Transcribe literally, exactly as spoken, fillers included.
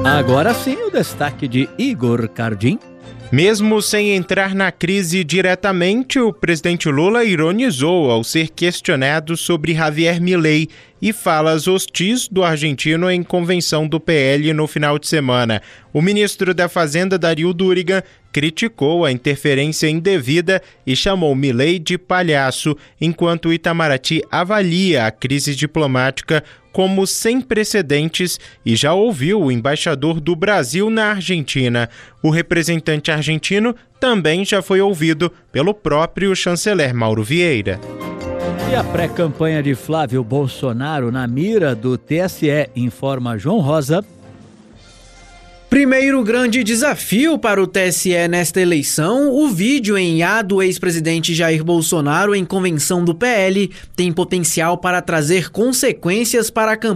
Agora sim, o destaque de Igor Cardim. Mesmo sem entrar na crise diretamente, o presidente Lula ironizou ao ser questionado sobre Javier Milei e falas hostis do argentino em convenção do P L no final de semana. O ministro da Fazenda, Dario Durigan, criticou a interferência indevida e chamou Milei de palhaço, enquanto Itamaraty avalia a crise diplomática como sem precedentes e já ouviu o embaixador do Brasil na Argentina. O representante argentino também já foi ouvido pelo próprio chanceler Mauro Vieira. E a pré-campanha de Flávio Bolsonaro na mira do T S E, informa João Rosa. Primeiro grande desafio para o T S E nesta eleição, o vídeo em I A do ex-presidente Jair Bolsonaro em convenção do P L tem potencial para trazer consequências para a campanha